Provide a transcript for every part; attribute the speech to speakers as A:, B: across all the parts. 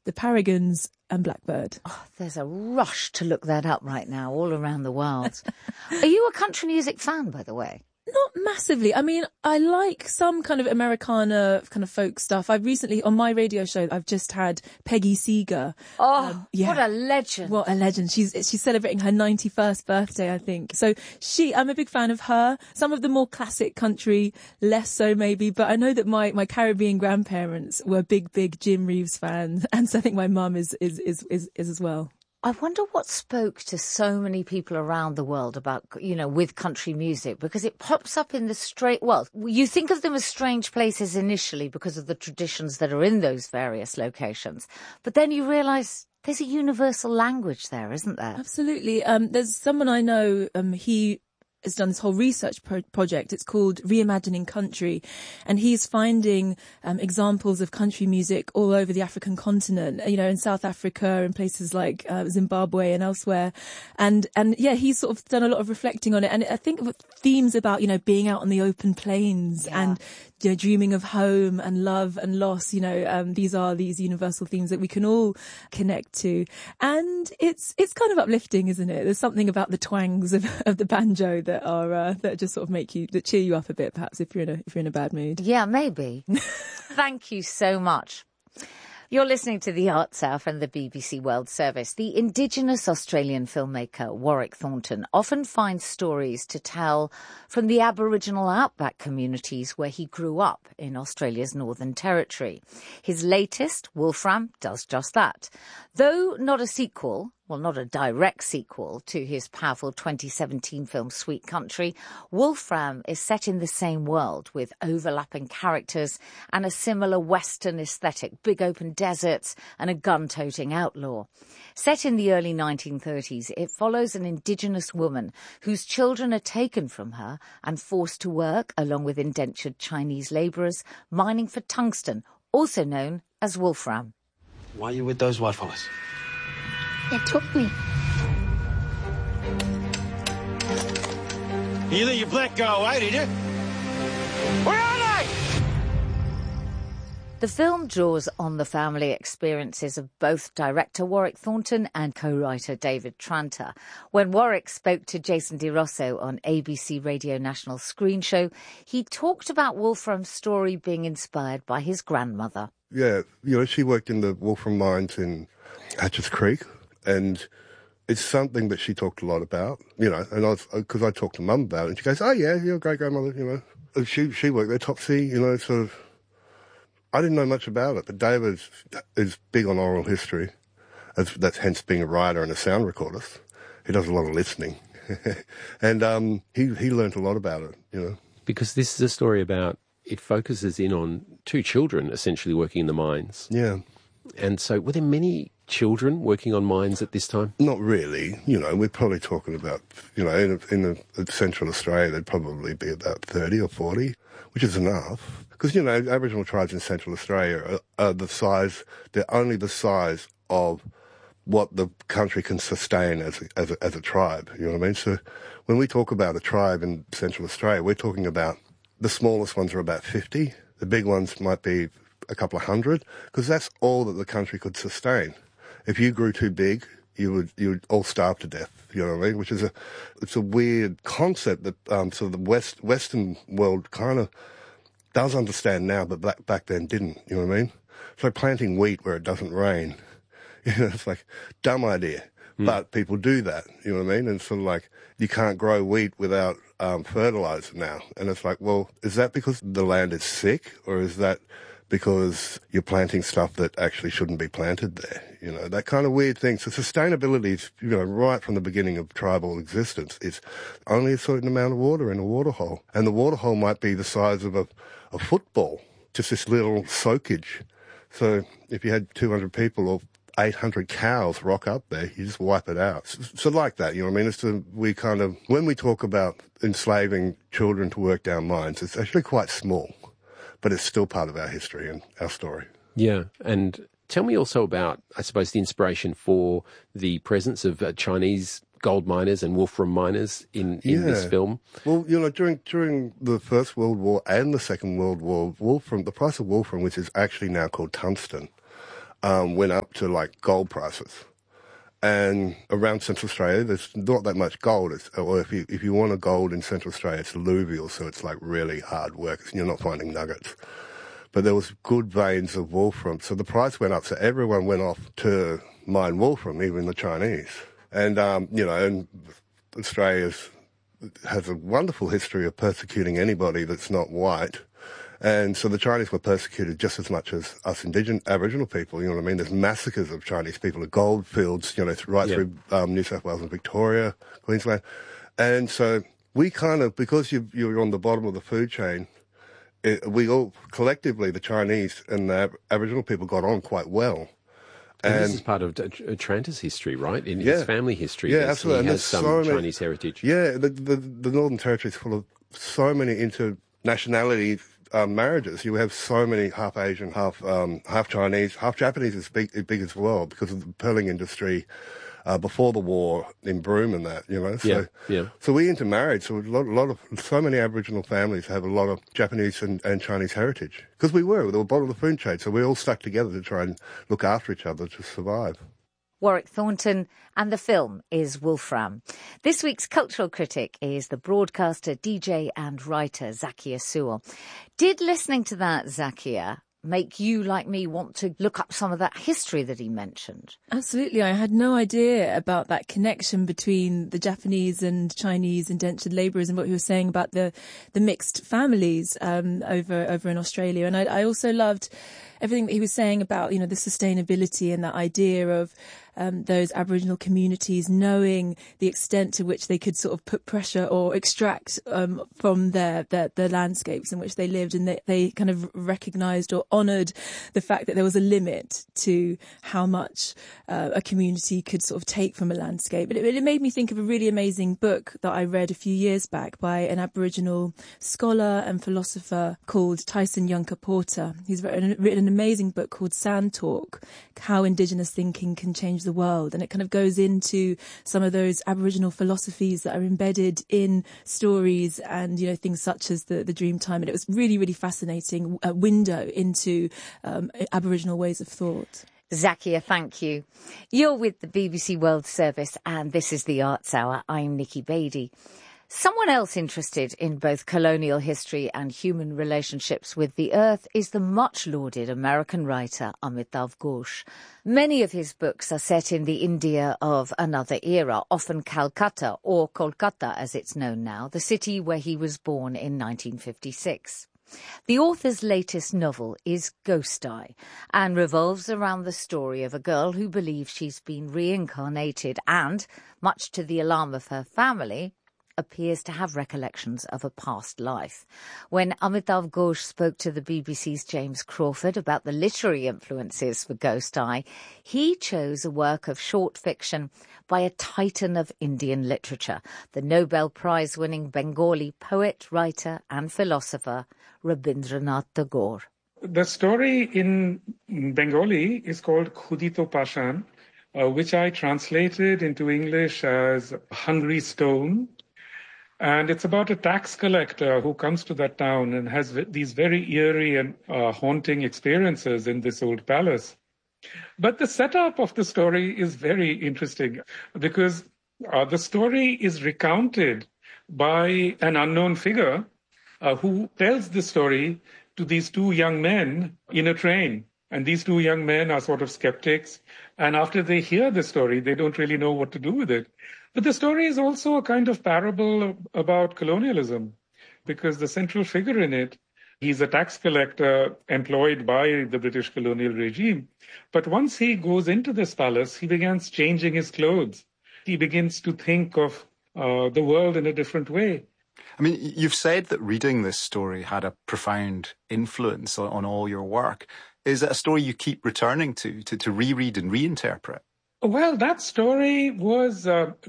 A: the Paragons and Blackbird.
B: Oh, there's a rush to look that up right now all around the world. Are you a country music fan, by the way?
A: Not massively. I mean, I like some kind of Americana kind of folk stuff. I've recently, on my radio show, I've just had Peggy Seeger.
B: Oh, what a legend.
A: What a legend. She's celebrating her 91st birthday, I think. So I'm a big fan of her. Some of the more classic country, less so maybe, but I know that my Caribbean grandparents were big Jim Reeves fans. And so I think my mum is as well.
B: I wonder what spoke to so many people around the world about, with country music, because it pops up in you think of them as strange places initially because of the traditions that are in those various locations. But then you realise there's a universal language there, isn't there?
A: Absolutely. There's someone I know, he has done this whole research project. It's called Reimagining Country, and he's finding examples of country music all over the African continent, in South Africa and places like Zimbabwe and elsewhere. And he's sort of done a lot of reflecting on it. And I think themes about, being out on the open plains and dreaming of home and love and loss, these are these universal themes that we can all connect to. And it's kind of uplifting, isn't it? There's something about the twangs of the banjo that just sort of that cheer you up a bit, perhaps if you're in a bad mood.
B: Yeah, maybe. Thank you so much. You're listening to The Arts Hour from the BBC World Service. The Indigenous Australian filmmaker Warwick Thornton often finds stories to tell from the Aboriginal outback communities where he grew up in Australia's Northern Territory. His latest, Wolfram, does just that. Though not a direct sequel to his powerful 2017 film Sweet Country, Wolfram is set in the same world with overlapping characters and a similar Western aesthetic, big open deserts and a gun-toting outlaw. Set in the early 1930s, it follows an Indigenous woman whose children are taken from her and forced to work, along with indentured Chinese labourers, mining for tungsten, also known as wolfram.
C: Why are you with those white fellas?
D: They took me.
C: You let your black go away, did you? Where are they?
B: The film draws on the family experiences of both director Warwick Thornton and co-writer David Tranter. When Warwick spoke to Jason Di Rosso on ABC Radio National Screen Show, he talked about Wolfram's story being inspired by his grandmother.
E: Yeah, she worked in the Wolfram mines in Hatches Creek, and it's something that she talked a lot about, and because I talked to Mum about it, and she goes, oh yeah, your great-grandmother, she worked there, Topsy, sort of. I didn't know much about it, but David is big on oral history. That's hence being a writer and a sound recordist. He does a lot of listening. And he learnt a lot about it,
F: Because this is a story about, it focuses in on two children essentially working in the mines.
E: Yeah.
F: And so were there many children working on mines at this time?
E: Not really. We're probably talking about, in Central Australia, there'd probably be about 30 or 40, which is enough. Because, Aboriginal tribes in Central Australia are they're only the size of what the country can sustain as a tribe, you know what I mean? So when we talk about a tribe in Central Australia, we're talking about the smallest ones are about 50, the big ones might be a couple of hundred, because that's all that the country could sustain. If you grew too big, you would all starve to death, you know what I mean? Which is it's a weird concept that sort of the Western world kind of does understand now, but back then didn't, you know what I mean? It's like planting wheat where it doesn't rain. It's like, dumb idea. But people do that, you know what I mean? And sort of like, you can't grow wheat without fertilizer now. And it's like, well, is that because the land is sick, or is that because you're planting stuff that actually shouldn't be planted there? That kind of weird thing. So sustainability is, right from the beginning of tribal existence, it's only a certain amount of water in a water hole. And the water hole might be the size of a football, just this little soakage. So if you had 200 people or 800 cows rock up there, you just wipe it out. So like that, you know what I mean? When we talk about enslaving children to work down mines, it's actually quite small, but it's still part of our history and our story.
F: Yeah, and tell me also about, I suppose, the inspiration for the presence of Chinese gold miners and wolfram miners in this film.
E: Well, during the First World War and the Second World War, the price of wolfram, which is actually now called tungsten, went up to like gold prices. And around Central Australia, there's not that much gold. Or if you want a gold in Central Australia, it's alluvial, so it's like really hard work. And you're not finding nuggets. But there was good veins of wolfram, so the price went up. So everyone went off to mine wolfram, even the Chinese. And and Australia has a wonderful history of persecuting anybody that's not white. And so the Chinese were persecuted just as much as us Aboriginal people, you know what I mean? There's massacres of Chinese people at gold fields, through New South Wales and Victoria, Queensland. And so we kind of, because you're on the bottom of the food chain, we all, collectively, the Chinese and the Aboriginal people got on quite well.
F: And this is part of Tranter's history, right? In his family history,
E: absolutely.
F: He has some Chinese heritage.
E: Yeah, the Northern Territory is full of so many internationality marriages. You have so many half Asian, half Chinese, half Japanese is big as well because of the pearling industry before the war in Broome and that, So we intermarried. So so many Aboriginal families have a lot of Japanese and Chinese heritage because we were bottom of the food chain. So we all stuck together to try and look after each other to survive.
B: Warwick Thornton, and the film is Wolfram. This week's cultural critic is the broadcaster, DJ and writer Zakia Sewell. Did listening to that, Zakia, make you, like me, want to look up some of that history that he mentioned?
A: Absolutely. I had no idea about that connection between the Japanese and Chinese indentured labourers and what he was saying about the mixed families over in Australia. And I also loved everything that he was saying about, the sustainability and that idea of those Aboriginal communities knowing the extent to which they could sort of put pressure or extract from their landscapes in which they lived, and they kind of recognised or honoured the fact that there was a limit to how much a community could sort of take from a landscape. But it made me think of a really amazing book that I read a few years back by an Aboriginal scholar and philosopher called Tyson Yunkaporta. He's written an amazing book called Sand Talk, How Indigenous Thinking Can Change the World. And it kind of goes into some of those Aboriginal philosophies that are embedded in stories and, things such as the Dreamtime. And it was really, really fascinating, a window into Aboriginal ways of thought.
B: Zakia, thank you. You're with the BBC World Service and this is the Arts Hour. I'm Nikki Beattie. Someone else interested in both colonial history and human relationships with the earth is the much-lauded American writer Amitav Ghosh. Many of his books are set in the India of another era, often Calcutta, or Kolkata as it's known now, the city where he was born in 1956. The author's latest novel is Ghost Eye and revolves around the story of a girl who believes she's been reincarnated and, much to the alarm of her family, appears to have recollections of a past life. When Amitav Ghosh spoke to the BBC's James Crawford about the literary influences for Ghost Eye, he chose a work of short fiction by a titan of Indian literature, the Nobel Prize-winning Bengali poet, writer and philosopher Rabindranath Tagore.
G: The story in Bengali is called Khudito Pashan, which I translated into English as Hungry Stone. And it's about a tax collector who comes to that town and has these very eerie and haunting experiences in this old palace. But the setup of the story is very interesting because the story is recounted by an unknown figure who tells the story to these two young men in a train. And these two young men are sort of skeptics. And after they hear the story, they don't really know what to do with it. But the story is also a kind of parable about colonialism, because the central figure in it, he's a tax collector employed by the British colonial regime. But once he goes into this palace, he begins changing his clothes. He begins to think of the world in a different way.
H: I mean, you've said that reading this story had a profound influence on all your work. Is it a story you keep returning to reread and reinterpret?
G: Well, that story was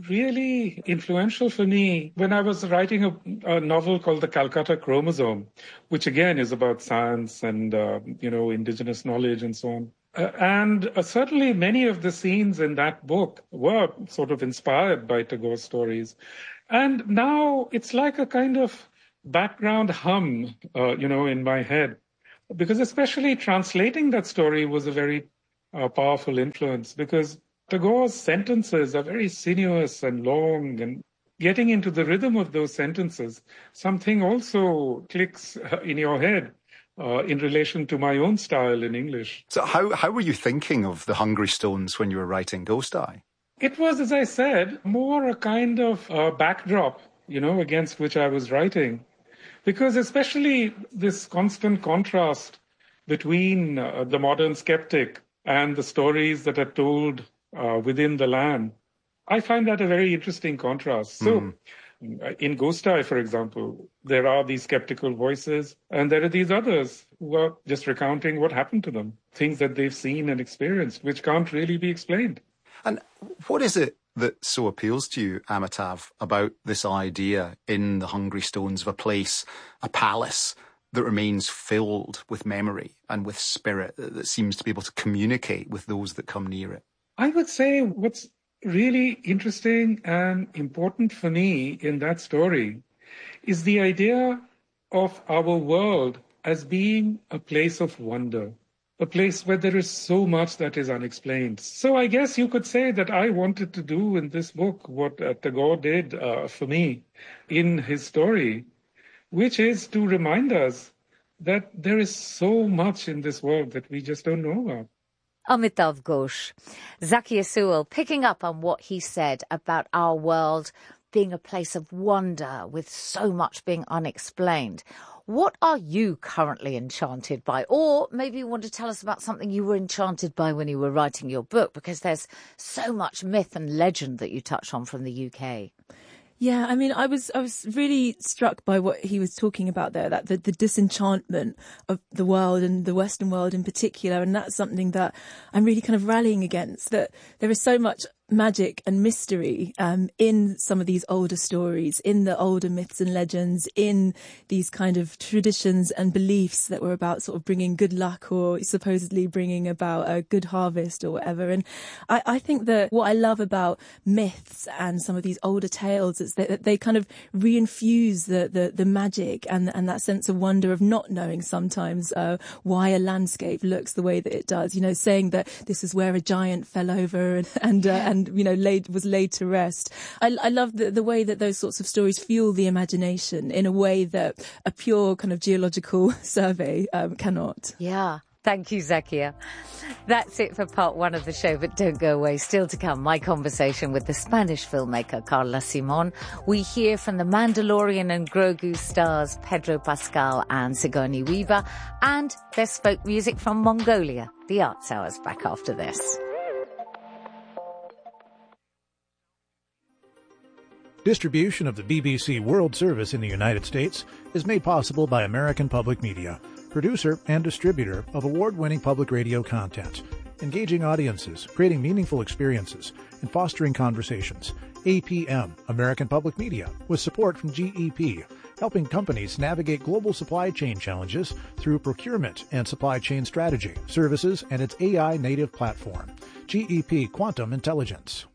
G: really influential for me when I was writing a novel called The Calcutta Chromosome, which again is about science and, indigenous knowledge and so on. And certainly many of the scenes in that book were sort of inspired by Tagore's stories. And now it's like a kind of background hum, in my head. Because especially translating that story was a very powerful influence, because Tagore's sentences are very sinuous and long, and getting into the rhythm of those sentences, something also clicks in your head in relation to my own style in English.
H: So how were you thinking of the Hungry Stones when you were writing Ghost Eye?
G: It was, as I said, more a kind of backdrop, against which I was writing. Because especially this constant contrast between the modern skeptic and the stories that are told within the land, I find that a very interesting contrast. So in Ghost Eye, for example, there are these skeptical voices, and there are these others who are just recounting what happened to them, things that they've seen and experienced, which can't really be explained.
H: And what is it that so appeals to you, Amitav, about this idea in the Hungry Stones of a place, a palace, that remains filled with memory and with spirit, that seems to be able to communicate with those that come near it?
G: I would say what's really interesting and important for me in that story is the idea of our world as being a place of wonder, a place where there is so much that is unexplained. So I guess you could say that I wanted to do in this book what Tagore did for me in his story, which is to remind us that there is so much in this world that we just don't know about.
B: Amitav Ghosh. Zakir Sewell, picking up on what he said about our world being a place of wonder with so much being unexplained. What are you currently enchanted by? Or maybe you want to tell us about something you were enchanted by when you were writing your book, because there's so much myth and legend that you touch on from the UK.
A: Yeah, I mean, I was really struck by what he was talking about there, that the disenchantment of the world and the Western world in particular. And that's something that I'm really kind of rallying against, that there is so much magic and mystery in some of these older stories, in the older myths and legends, in these kind of traditions and beliefs that were about sort of bringing good luck or supposedly bringing about a good harvest or whatever. And I think that what I love about myths and some of these older tales is that they kind of reinfuse the magic and that sense of wonder of not knowing sometimes why a landscape looks the way that it does. Saying that this is where a giant fell over and was laid to rest. I love the way that those sorts of stories fuel the imagination in a way that a pure kind of geological survey cannot.
B: Yeah. Thank you, Zakir. That's it for part one of the show, but don't go away. Still to come, my conversation with the Spanish filmmaker Carla Simón. We hear from the Mandalorian and Grogu stars Pedro Pascal and Sigourney Weaver, and there's folk music from Mongolia. The Arts Hour's back after this.
I: Distribution of the BBC World Service in the United States is made possible by American Public Media, producer and distributor of award-winning public radio content, engaging audiences, creating meaningful experiences, and fostering conversations. APM, American Public Media, with support from GEP, helping companies navigate global supply chain challenges through procurement and supply chain strategy, services, and its AI-native platform. GEP Quantum Intelligence.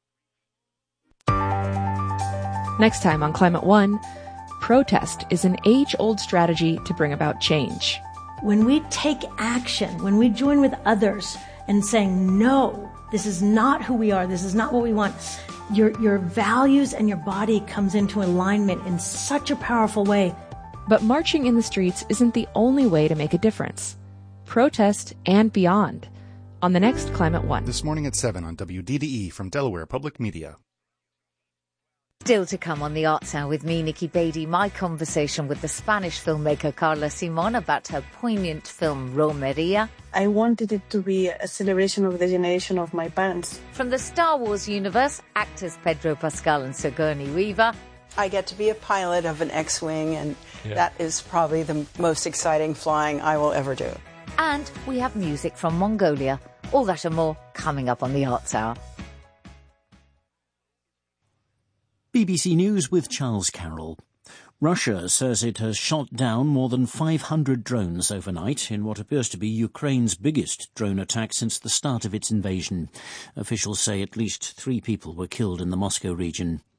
J: Next time on Climate One, protest is an age-old strategy to bring about change.
K: When we take action, when we join with others and saying, no, this is not who we are, this is not what we want, your values and your body comes into alignment in such a powerful way.
J: But marching in the streets isn't the only way to make a difference. Protest and beyond. On the next Climate One.
L: This morning at 7 on WDDE from Delaware Public Media.
B: Still to come on the Arts Hour with me, Nikki Beatty, my conversation with the Spanish filmmaker Carla Simón about her poignant film Romería.
M: I wanted it to be a celebration of the generation of my parents.
B: From the Star Wars universe, actors Pedro Pascal and Sigourney Weaver.
N: I get to be a pilot of an X-Wing, and that is probably the most exciting flying I will ever do.
B: And we have music from Mongolia. All that and more coming up on the Arts Hour.
O: BBC News with Charles Carroll. Russia says it has shot down more than 500 drones overnight in what appears to be Ukraine's biggest drone attack since the start of its invasion. Officials say at least 3 people were killed in the Moscow region.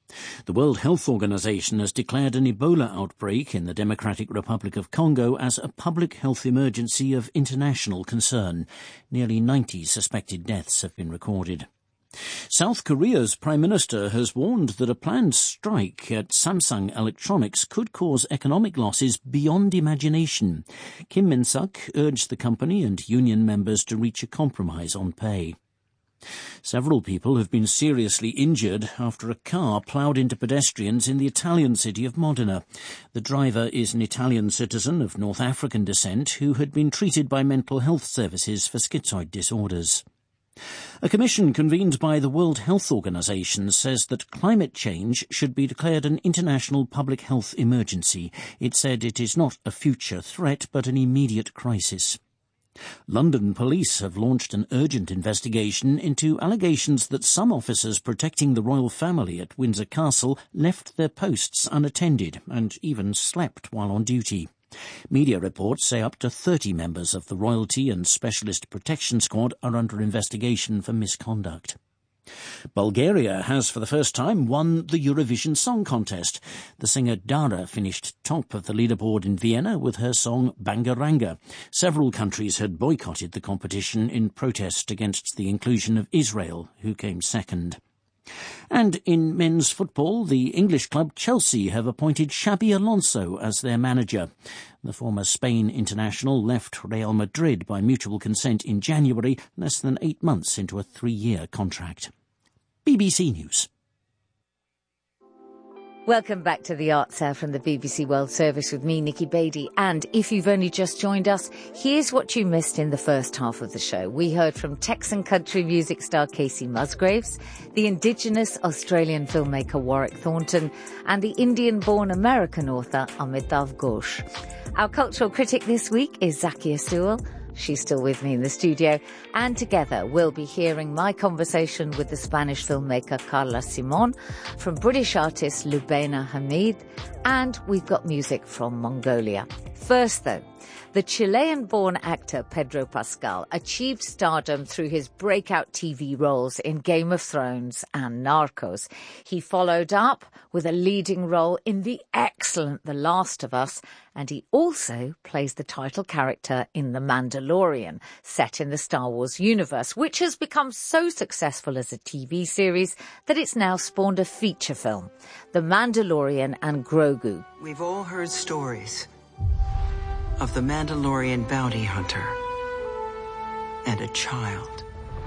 O: The World Health Organization has declared an Ebola outbreak in the Democratic Republic of Congo as a public health emergency of international concern. Nearly 90 suspected deaths have been recorded. South Korea's Prime Minister has warned that a planned strike at Samsung Electronics could cause economic losses beyond imagination. Kim Min-suk urged the company and union members to reach a compromise on pay. Several people have been seriously injured after a car ploughed into pedestrians in the Italian city of Modena. The driver is an Italian citizen of North African descent who had been treated by mental health services for schizoid disorders. A commission convened by the World Health Organization says that climate change should be declared an international public health emergency. It said it is not a future threat but an immediate crisis. London police have launched an urgent investigation into allegations that some officers protecting the royal family at Windsor Castle left their posts unattended and even slept while on duty. Media reports say up to 30 members of the Royalty and Specialist Protection Squad are under investigation for misconduct. Bulgaria has for the first time won the Eurovision Song Contest. The singer Dara finished top of the leaderboard in Vienna with her song Bangaranga. Several countries had boycotted the competition in protest against the inclusion of Israel, who came second. And in men's football, the English club Chelsea have appointed Xabi Alonso as their manager. The former Spain international left Real Madrid by mutual consent in January, less than 8 months into a 3-year contract. BBC News.
B: Welcome back to the Arts Hour from the BBC World Service with me, Nikki Beattie. And if you've only just joined us, here's what you missed in the first half of the show. We heard from Texan country music star Casey Musgraves, the Indigenous Australian filmmaker Warwick Thornton, and the Indian-born American author Amitav Ghosh. Our cultural critic this week is Zakia Sewell. She's still with me in the studio, and together we'll be hearing my conversation with the Spanish filmmaker Carla Simon, from British artist Lubena Hamid, and we've got music from Mongolia. First, though, the Chilean-born actor Pedro Pascal achieved stardom through his breakout TV roles in Game of Thrones and Narcos. He followed up with a leading role in the excellent The Last of Us, and he also plays the title character in The Mandalorian, set in the Star Wars universe, which has become so successful as a TV series that it's now spawned a feature film, The Mandalorian and Grogu.
P: We've all heard stories of the Mandalorian bounty hunter and a child.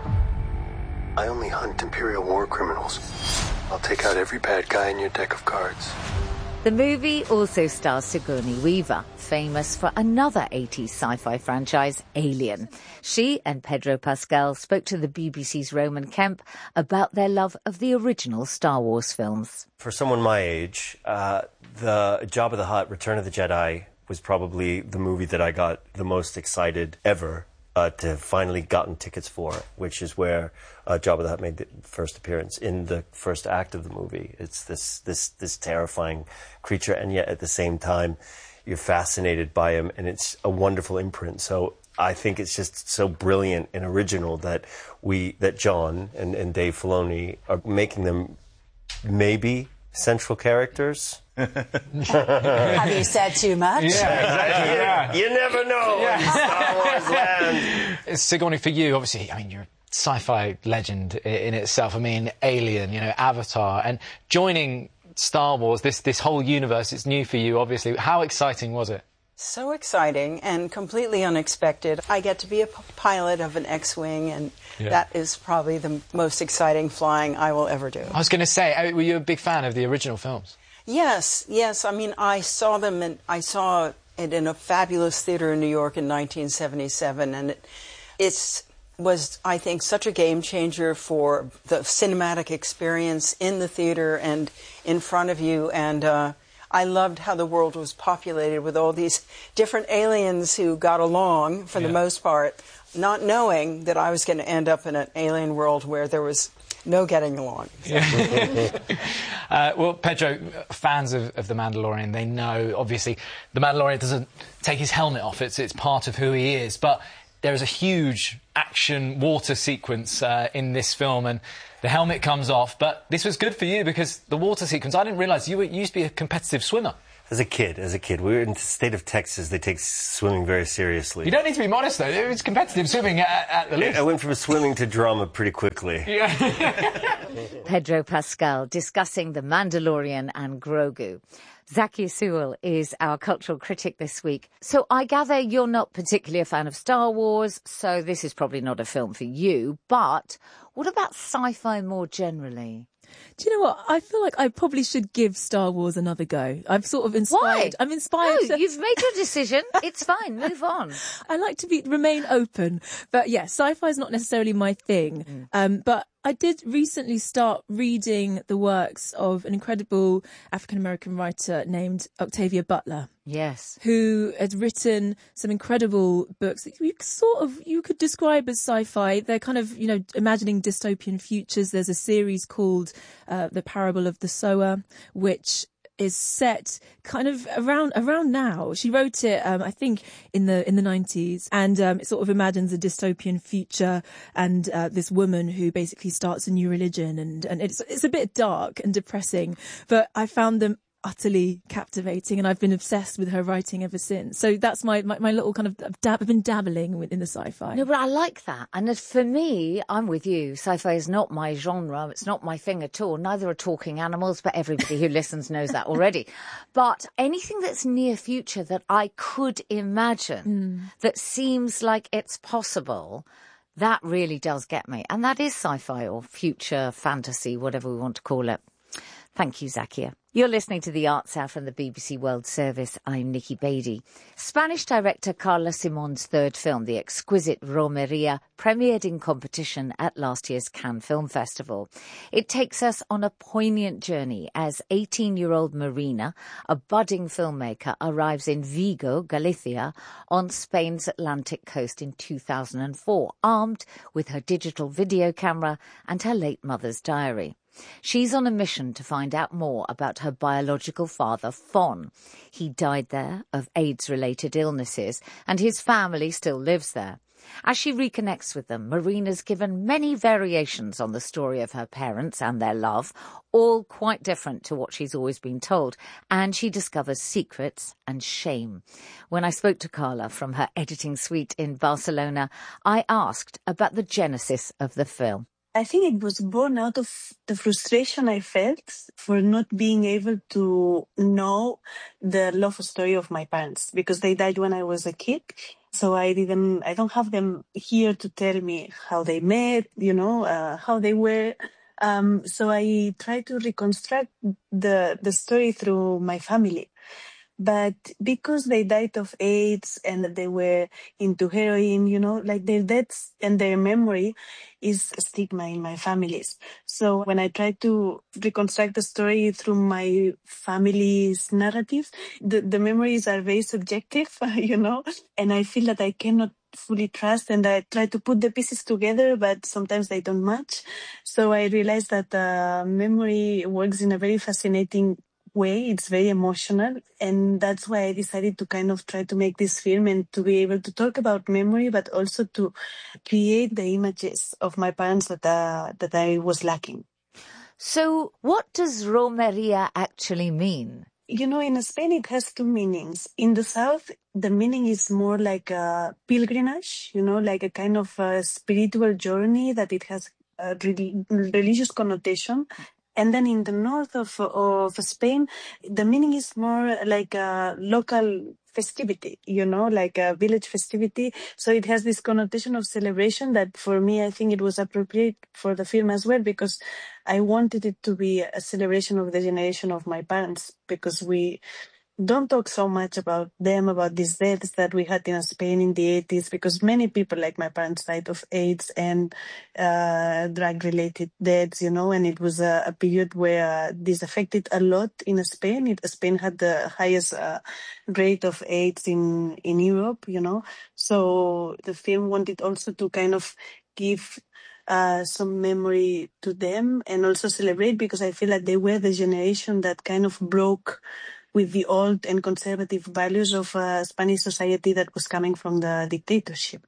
Q: I only hunt Imperial war criminals. I'll take out every bad guy in your deck of cards.
B: The movie also stars Sigourney Weaver, famous for another 80s sci-fi franchise, Alien. She and Pedro Pascal spoke to the BBC's Roman Kemp about their love of the original Star Wars films.
R: For someone my age, the Jabba the Hutt, Return of the Jedi, was probably the movie that I got the most excited ever to have finally gotten tickets for, which is where Jabba the Hutt made the first appearance in the first act of the movie. It's this terrifying creature, and yet at the same time you're fascinated by him, and it's a wonderful imprint. So I think it's just so brilliant and original that John and Dave Filoni are making them maybe central characters.
N: Have you said too much?
R: Yeah, exactly. Yeah. You never know in Star Wars land.
S: Sigourney, for you, obviously, I mean, you're a sci-fi legend in itself. I mean, Alien, Avatar, and joining Star Wars, this whole universe, it's new for you, obviously. How exciting was it?
N: So exciting and completely unexpected. I get to be a pilot of an X-Wing, and that is probably the most exciting flying I will ever do.
S: I was going to say, were you a big fan of the original films?
N: Yes. I mean, I saw them, and I saw it in a fabulous theater in New York in 1977, and it was, I think, such a game changer for the cinematic experience in the theater and in front of you, and I loved how the world was populated with all these different aliens who got along, for the most part, not knowing that I was going to end up in an alien world where there was no getting along. So.
S: Well, Pedro, fans of The Mandalorian, they know, obviously, The Mandalorian doesn't take his helmet off. It's part of who he is. But there is a huge action water sequence in this film, and the helmet comes off. But this was good for you because the water sequence, I didn't realise you used to be a competitive swimmer.
R: As a kid, we were in the state of Texas. They take swimming very seriously.
S: You don't need to be modest, though. It was competitive swimming at the least.
R: I went from swimming to drama pretty quickly.
B: Pedro Pascal discussing The Mandalorian and Grogu. Zakia Sewell is our cultural critic this week. So I gather you're not particularly a fan of Star Wars, so this is probably not a film for you. But what about sci-fi more generally?
A: Do you know what? I feel like I probably should give Star Wars another go. I'm sort of inspired.
B: Why?
A: I'm inspired.
B: No, you've made your decision. It's fine. Move on.
A: I like to remain open. But yeah, sci-fi is not necessarily my thing. But I did recently start reading the works of an incredible African-American writer named Octavia Butler.
B: Yes.
A: Who has written some incredible books that you could describe as sci-fi. They're kind of, imagining dystopian futures. There's a series called The Parable of the Sower, which is set kind of around now. She wrote it, I think, in the 90s, and it sort of imagines a dystopian future and this woman who basically starts a new religion, and it's a bit dark and depressing, but I found them utterly captivating, and I've been obsessed with her writing ever since. So that's my little kind of I've been dabbling in the sci-fi.
B: No, but I like that. And for me, I'm with you. Sci-fi is not my genre. It's not my thing at all. Neither are talking animals, but everybody who listens knows that already. But anything that's near future that I could imagine that seems like it's possible, that really does get me. And that is sci-fi or future fantasy, whatever we want to call it. Thank you, Zakia. You're listening to The Arts Hour from the BBC World Service. I'm Nikki Beattie. Spanish director Carla Simon's third film, The Exquisite Romeria, premiered in competition at last year's Cannes Film Festival. It takes us on a poignant journey as 18-year-old Marina, a budding filmmaker, arrives in Vigo, Galicia, on Spain's Atlantic coast in 2004, armed with her digital video camera and her late mother's diary. She's on a mission to find out more about her biological father, Fon. He died there of AIDS-related illnesses, and his family still lives there. As she reconnects with them, Marina's given many variations on the story of her parents and their love, all quite different to what she's always been told, and she discovers secrets and shame. When I spoke to Carla from her editing suite in Barcelona, I asked about the genesis of the film.
M: I think it was born out of the frustration I felt for not being able to know the love story of my parents, because they died when I was a kid. So I don't have them here to tell me how they met, how they were. So I try to reconstruct the story through my family. But because they died of AIDS and they were into heroin, like their deaths and their memory is a stigma in my families. So when I try to reconstruct the story through my family's narratives, the memories are very subjective, and I feel that I cannot fully trust, and I try to put the pieces together, but sometimes they don't match. So I realized that memory works in a very fascinating way. It's very emotional, and that's why I decided to kind of try to make this film and to be able to talk about memory, but also to create the images of my parents that I was lacking.
B: So what does Romeria actually mean?
M: In Spain it has two meanings. In the south, the meaning is more like a pilgrimage, like a kind of a spiritual journey, that it has a religious connotation. And then in the north of Spain, the meaning is more like a local festivity, like a village festivity. So it has this connotation of celebration that for me, I think it was appropriate for the film as well, because I wanted it to be a celebration of the generation of my parents, because we don't talk so much about them, about these deaths that we had in Spain in the 80s, because many people like my parents died of AIDS and drug-related deaths, and it was a period where this affected a lot in Spain. Spain had the highest rate of AIDS in Europe, So the film wanted also to kind of give some memory to them and also celebrate, because I feel like they were the generation that kind of broke with the old and conservative values of Spanish society that was coming from the dictatorship.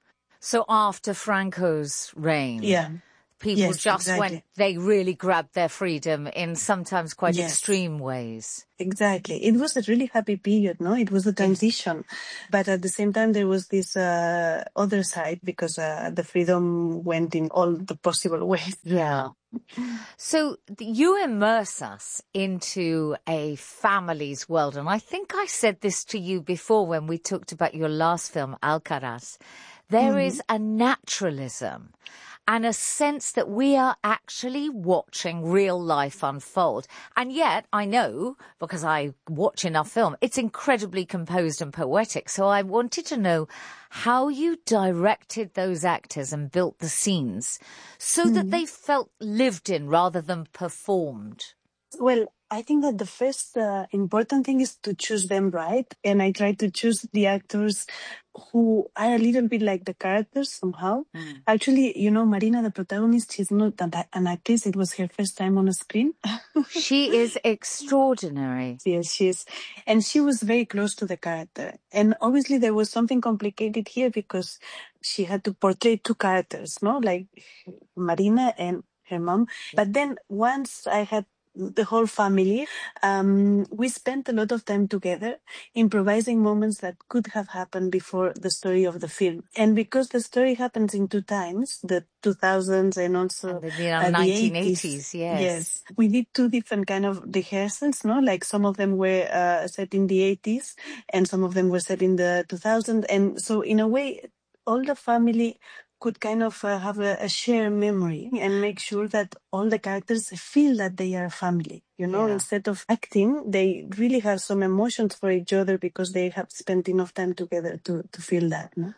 B: So after Franco's reign, people went, they really grabbed their freedom in sometimes quite extreme ways.
M: Exactly. It was a really happy period, no? It was a transition. But at the same time, there was this other side because the freedom went in all the possible ways.
B: Yeah. So you immerse us into a family's world. And I think I said this to you before when we talked about your last film, Alcaraz. There is a naturalism and a sense that we are actually watching real life unfold. And yet, I know, because I watch enough film, it's incredibly composed and poetic. So I wanted to know how you directed those actors and built the scenes so that they felt lived in rather than performed.
M: Well, I think that the first important thing is to choose them right. And I try to choose the actors who are a little bit like the characters somehow. Actually, you know, Marina, the protagonist, she's not an actress. It was her first time on a screen.
B: She is extraordinary.
M: Yes, she is. And she was very close to the character. And obviously there was something complicated here because she had to portray two characters, no? Like Marina and her mom. But then once I had the whole family, we spent a lot of time together improvising moments that could have happened before the story of the film. And because the story happens in two times, the 2000s and also
B: the
M: the
B: 1980s,
M: yes. We did two different kind of rehearsals, no? Like some of them were set in the 80s and some of them were set in the 2000s. And so in a way, all the family could kind of have a shared memory and make sure that all the characters feel that they are family. You know, instead of acting, they really have some emotions for each other because they have spent enough time together to feel that. No?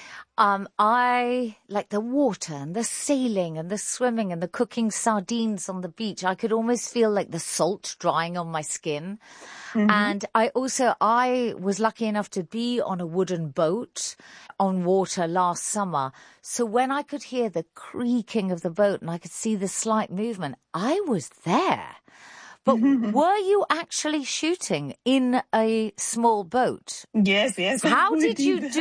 B: I like the water and the sailing and the swimming and the cooking sardines on the beach. I could almost feel like the salt drying on my skin. And I was lucky enough to be on a wooden boat on water last summer. So when I could hear the creaking of the boat and I could see the slight movement, I was there. But were you actually shooting in a small boat?
M: Yes.
B: How did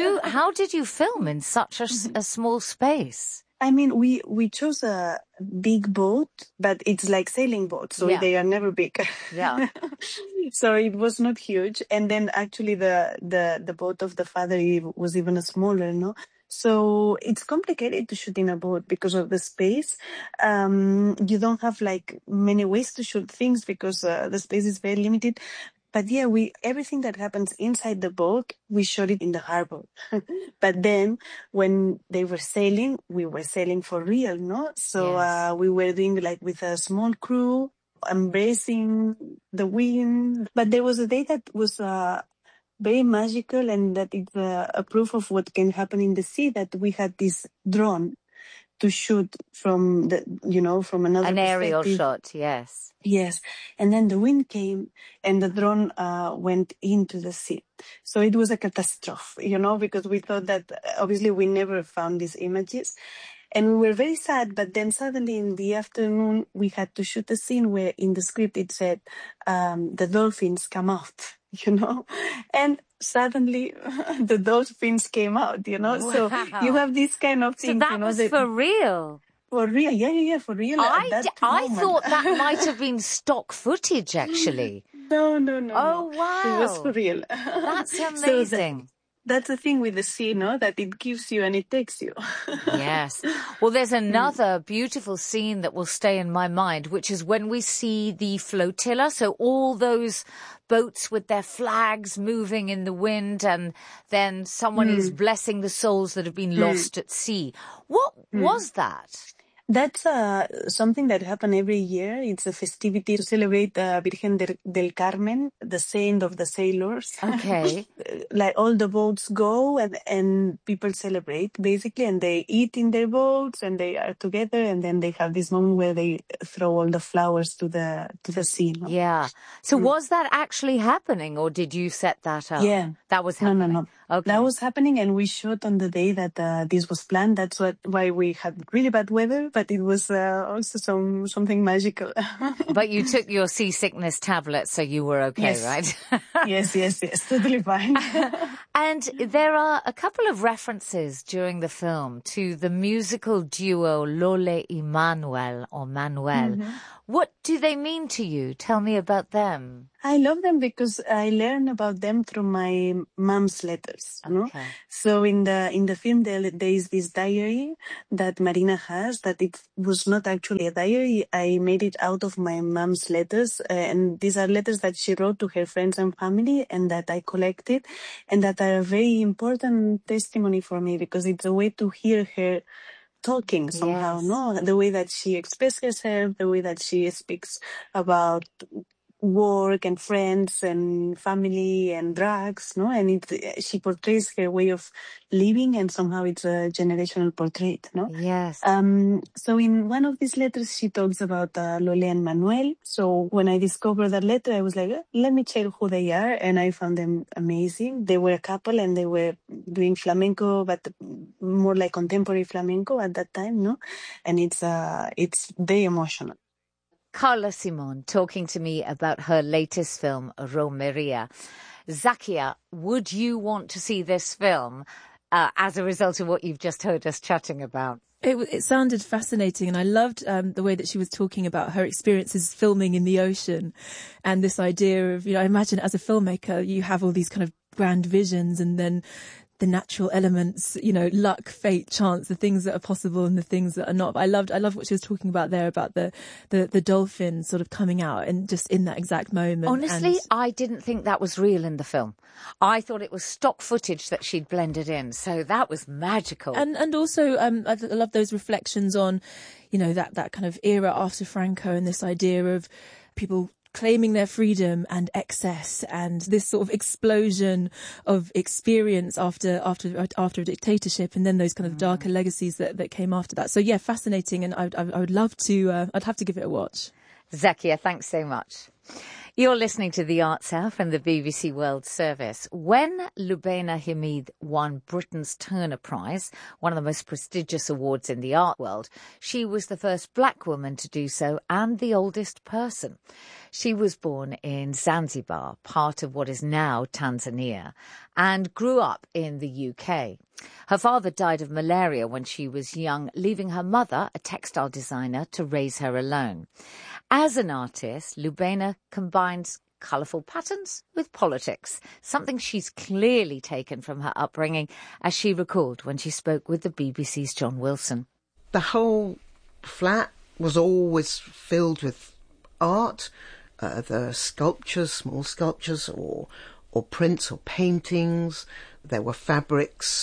B: you film in such a small space?
M: I mean, we chose a big boat, but it's like sailing boats, so they are never big.
B: Yeah.
M: So it was not huge. And then actually the boat of the father was even smaller, no? So it's complicated to shoot in a boat because of the space. You don't have like many ways to shoot things because the space is very limited. But yeah, everything that happens inside the boat, we shot it in the harbor. But then when they were sailing, we were sailing for real, no? So we were doing like with a small crew, embracing the wind. But there was a day that was very magical, and that it's a proof of what can happen in the sea, that we had this drone to shoot from from another
B: an aerial
M: perspective.
B: shot.
M: Yes. And then the wind came and the drone went into the sea. So it was a catastrophe, because we thought that obviously we never found these images. And we were very sad, but then suddenly in the afternoon, we had to shoot a scene where in the script it said, the dolphins come out, and suddenly the dolphins came out,
B: Wow.
M: So you have this kind of thing.
B: So that was for real?
M: For real, yeah, for real.
B: I thought that might have been stock footage, actually.
M: No.
B: Oh, wow.
M: It was for real.
B: That's amazing.
M: That's the thing with the sea, that it gives you and it takes you.
B: Yes. Well, there's another beautiful scene that will stay in my mind, which is when we see the flotilla. So all those boats with their flags moving in the wind, and then someone is blessing the souls that have been lost at sea. What was that?
M: That's something that happens every year. It's a festivity to celebrate Virgen del Carmen, the saint of the sailors.
B: Okay.
M: Like all the boats go and people celebrate basically, and they eat in their boats and they are together, and then they have this moment where they throw all the flowers to the sea. No?
B: Yeah. So was that actually happening, or did you set that up?
M: Yeah.
B: That was happening.
M: No.
B: Okay.
M: That was happening, and we shot on the day that this was planned. That's why we had really bad weather, but it was also something magical.
B: But you took your seasickness tablet, so you were okay,
M: Yes.
B: right?
M: Yes, totally fine.
B: And there are a couple of references during the film to the musical duo Lole y Manuel, or Manuel.
M: Mhm.
B: What do they mean to you? Tell me about them.
M: I love them because I learned about them through my mom's letters. You know?
B: Okay.
M: So in the film, there is this diary that Marina has that it was not actually a diary. I made it out of my mom's letters, and these are letters that she wrote to her friends and family, and that I collected, and that are a very important testimony for me because it's a way to hear her talking somehow,
B: Yes.
M: no? The way that she expresses herself, the way that she speaks about work and friends and family and drugs, no? And she portrays her way of living, and somehow it's a generational portrait, no?
B: Yes.
M: So in one of these letters, she talks about Lole and Manuel. So when I discovered that letter, I was like, let me check who they are. And I found them amazing. They were a couple and they were doing flamenco, but more like contemporary flamenco at that time, no? And it's very emotional.
B: Carla Simon talking to me about her latest film, Romeria. Zakia, would you want to see this film as a result of what you've just heard us chatting about?
A: It sounded fascinating, and I loved the way that she was talking about her experiences filming in the ocean, and this idea of, I imagine as a filmmaker, you have all these kind of grand visions, and then the natural elements, luck, fate, chance, the things that are possible and the things that are not. But I loved what she was talking about there, about the dolphin sort of coming out and just in that exact moment.
B: Honestly, I didn't think that was real in the film. I thought it was stock footage that she'd blended in. So that was magical.
A: And also, I love those reflections on, that kind of era after Franco, and this idea of people claiming their freedom and excess, and this sort of explosion of experience after a dictatorship, and then those kind of darker legacies that came after that. So yeah, fascinating, and I would love to. I'd have to give it a watch.
B: Zakia, thanks so much. You're listening to The Arts Hour from the BBC World Service. When Lubaina Hamid won Britain's Turner Prize, one of the most prestigious awards in the art world, she was the first black woman to do so and the oldest person. She was born in Zanzibar, part of what is now Tanzania, and grew up in the UK. Her father died of malaria when she was young, leaving her mother, a textile designer, to raise her alone. As an artist, Lubaina combines colourful patterns with politics, something she's clearly taken from her upbringing, as she recalled when she spoke with the BBC's John Wilson.
T: The whole flat was always filled with art, the sculptures, small sculptures, or prints or paintings. There were fabrics,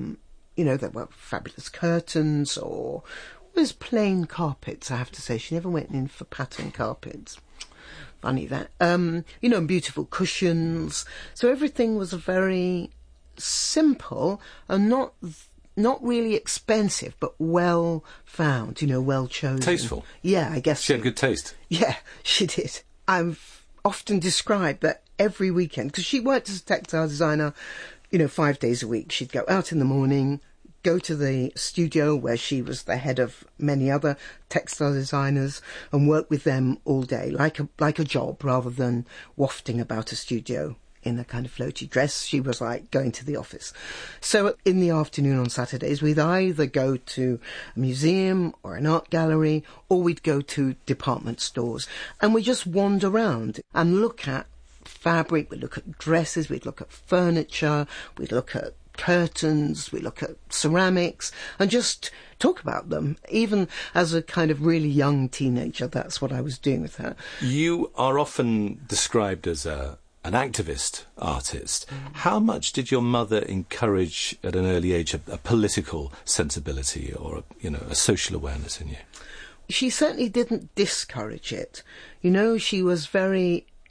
T: there were fabulous curtains, or was plain carpets, I have to say. She never went in for pattern carpets. Funny that. And beautiful cushions. So everything was very simple and not really expensive, but well found, well chosen.
U: Tasteful.
T: Yeah, I guess
U: she had good taste.
T: Yeah, she did. I've often described that every weekend, because she worked as a textile designer, 5 days a week. She'd go out in the morning, go to the studio where she was the head of many other textile designers, and work with them all day, like a job, rather than wafting about a studio in a kind of floaty dress. She was like going to the office. So in the afternoon on Saturdays, we'd either go to a museum or an art gallery, or we'd go to department stores, and we'd just wander around and look at fabric, we'd look at dresses, we'd look at furniture, we'd look at curtains, we look at ceramics, and just talk about them. Even as a kind of really young teenager, that's what I was doing with her.
U: You are often described as an activist artist. How much did your mother encourage at an early age a political sensibility or a social awareness in you?
T: She certainly didn't discourage it. She was very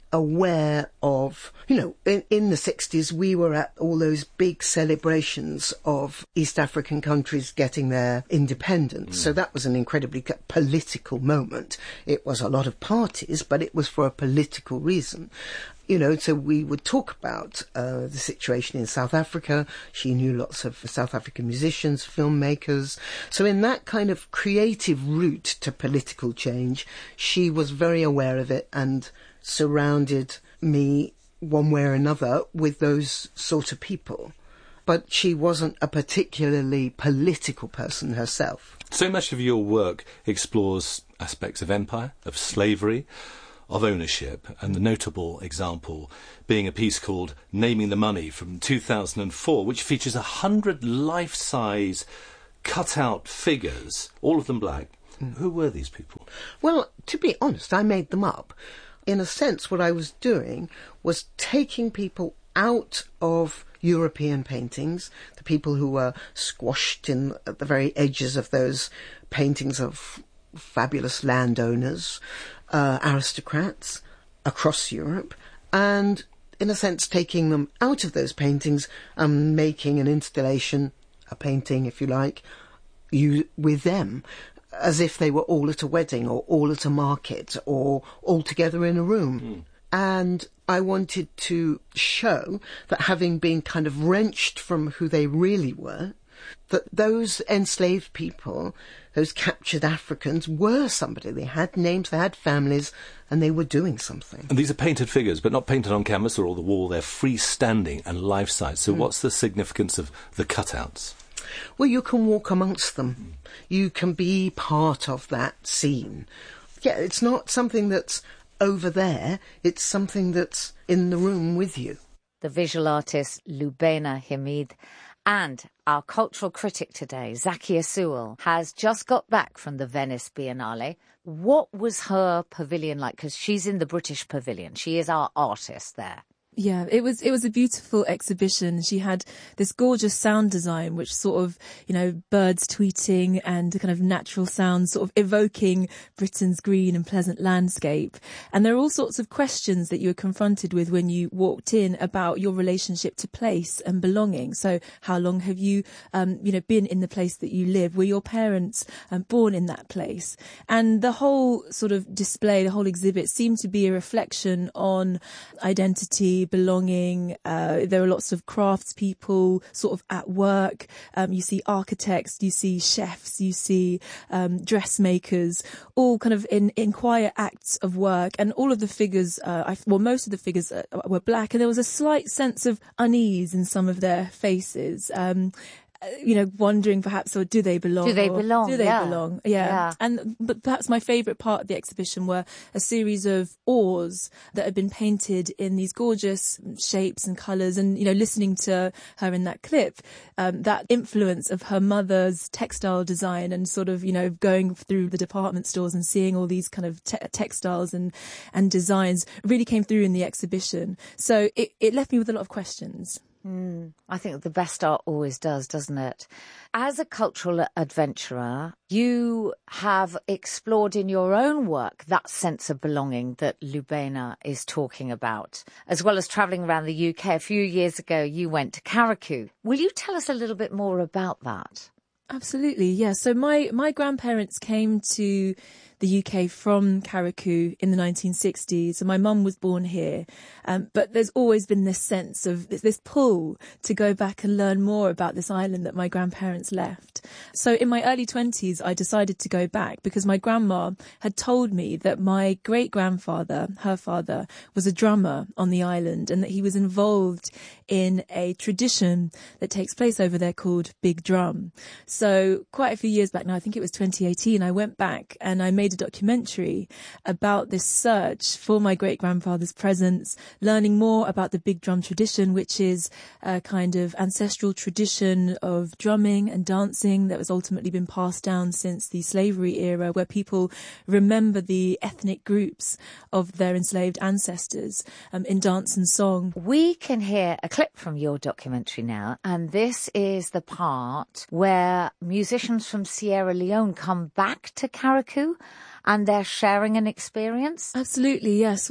T: aware of, in the 60s we were at all those big celebrations of East African countries getting their independence. So that was an incredibly political moment. It was a lot of parties, but it was for a political reason. So we would talk about the situation in South Africa. She knew lots of South African musicians, filmmakers. So in that kind of creative route to political change, she was very aware of it and surrounded me one way or another with those sort of people. But she wasn't a particularly political person herself.
U: So much of your work explores aspects of empire, of slavery, of ownership, and the notable example being a piece called Naming the Money from 2004, which features 100 life-size cut-out figures, all of them black. Who were these people?
T: Well, to be honest, I made them up. In a sense, what I was doing was taking people out of European paintings, the people who were squashed at the very edges of those paintings of fabulous landowners, aristocrats across Europe, and in a sense taking them out of those paintings and making an installation, a painting if you like, with them, as if they were all at a wedding or all at a market or all together in a room. And I wanted to show that, having been kind of wrenched from who they really were, that those enslaved people, those captured Africans, were somebody. They had names, they had families, and they were doing something.
U: And these are painted figures, but not painted on canvas or on the wall. They're freestanding and life-size. So what's the significance of the cutouts?
T: Well, you can walk amongst them. You can be part of that scene. Yeah, it's not something that's over there. It's something that's in the room with you.
B: The visual artist Lubaina Himid and our cultural critic today, Zakia Sewell, has just got back from the Venice Biennale. What was her pavilion like? Because she's in the British Pavilion. She is our artist there.
A: Yeah, it was a beautiful exhibition. She had this gorgeous sound design, which sort of, birds tweeting and kind of natural sounds sort of evoking Britain's green and pleasant landscape. And there are all sorts of questions that you were confronted with when you walked in about your relationship to place and belonging. So how long have you, been in the place that you live? Were your parents born in that place? And the whole sort of display, the whole exhibit seemed to be a reflection on identity, belonging. There are lots of craftspeople sort of at work. You see architects, you see chefs, you see dressmakers, all kind of in quiet acts of work. And all of the figures, most of the figures were black, and there was a slight sense of unease in some of their faces. Wondering perhaps, or do they belong?
B: Do they belong?
A: Yeah. But perhaps my favourite part of the exhibition were a series of oars that had been painted in these gorgeous shapes and colours. And, listening to her in that clip, that influence of her mother's textile design and sort of, going through the department stores and seeing all these kind of textiles and designs really came through in the exhibition. So it left me with a lot of questions.
B: I think the best art always does, doesn't it? As a cultural adventurer, you have explored in your own work that sense of belonging that Lubaina is talking about, as well as travelling around the UK. A few years ago, you went to Carriacou. Will you tell us a little bit more about that?
A: Absolutely, yeah. So my grandparents came to the UK from Carriacou in the 1960s. So my mum was born here. But there's always been this sense of this pull to go back and learn more about this island that my grandparents left. So in my early 20s, I decided to go back because my grandma had told me that my great-grandfather, her father, was a drummer on the island and that he was involved in a tradition that takes place over there called Big Drum. So quite a few years back now, I think it was 2018, I went back and I made a documentary about this search for my great-grandfather's presence, learning more about the Big Drum tradition, which is a kind of ancestral tradition of drumming and dancing that has ultimately been passed down since the slavery era, where people remember the ethnic groups of their enslaved ancestors in dance and song.
B: We can hear a clip from your documentary now, and this is the part where musicians from Sierra Leone come back to Carriacou and they're sharing an experience?
A: Absolutely, yes. Well,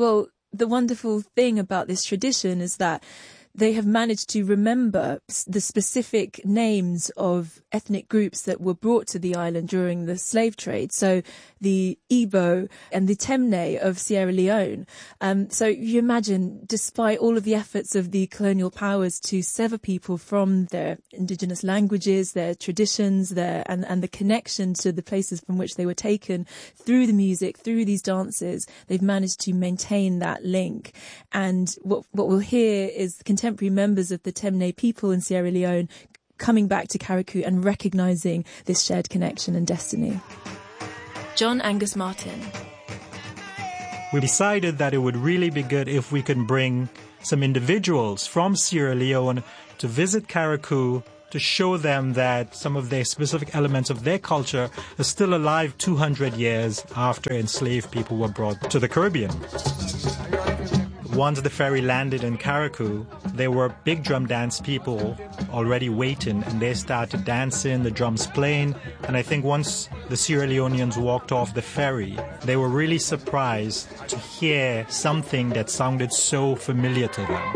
A: the wonderful thing about this tradition is that they have managed to remember the specific names of ethnic groups that were brought to the island during the slave trade. So the Igbo and the Temne of Sierra Leone. So you imagine, despite all of the efforts of the colonial powers to sever people from their indigenous languages, their traditions, and the connection to the places from which they were taken through the music, through these dances, they've managed to maintain that link. And what we'll hear is contemporary members of the Temne people in Sierra Leone coming back to Carriacou and recognising this shared connection and destiny. John Angus Martin.
D: We decided that it would really be good if we could bring some individuals from Sierra Leone to visit Carriacou to show them that some of their specific elements of their culture are still alive 200 years after enslaved people were brought to the Caribbean. Once the ferry landed in Carriacou, there were big drum dance people already waiting, and they started dancing, the drums playing. And I think once the Sierra Leoneans walked off the ferry, they were really surprised to hear something that sounded so familiar to them.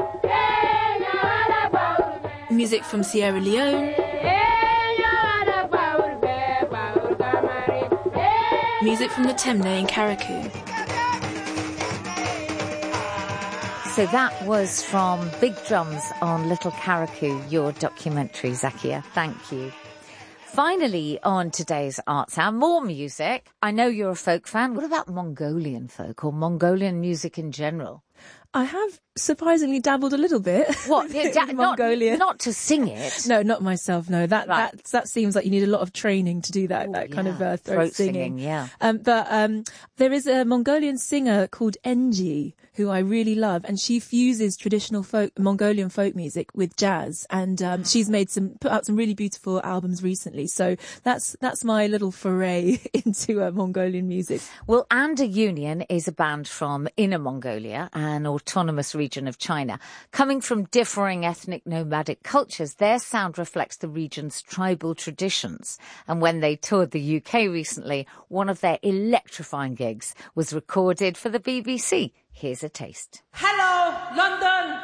A: Music from Sierra Leone. Music from the Temne in Carriacou.
B: So that was from Big Drums on Little Carriacou, your documentary, Zakia. Thank you. Finally, on today's Arts Hour, more music. I know you're a folk fan. What about Mongolian folk or Mongolian music in general?
A: I have surprisingly dabbled a little bit.
B: What?
A: Mongolian.
B: Not to sing it.
A: No, not myself. No, that seems like you need a lot of training to do that. Kind of throat singing.
B: Yeah.
A: But there is a Mongolian singer called Engi who I really love, and she fuses traditional Mongolian folk music with jazz, and she's put out some really beautiful albums recently. So that's my little foray into Mongolian music.
B: Well, Anda Union is a band from Inner Mongolia, an autonomous region of China. Coming from differing ethnic nomadic cultures, their sound reflects the region's tribal traditions. And when they toured the UK recently, one of their electrifying gigs was recorded for the BBC. Here's a taste.
V: Hello, London!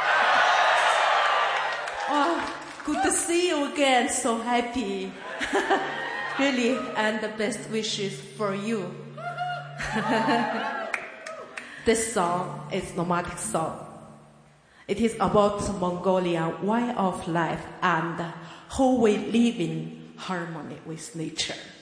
V: Oh, good to see you again. So happy. Really, and the best wishes for you. This song is nomadic song. It is about Mongolian way of life and how we live in harmony with nature.